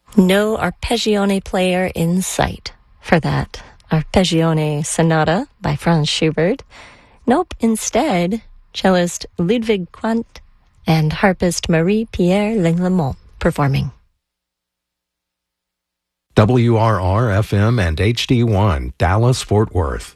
No arpeggione player in sight for that Arpeggione Sonata by Franz Schubert. Nope, instead, cellist Ludwig Quandt and harpist Marie-Pierre Linglemont performing. WRR-FM and HD1, Dallas-Fort Worth.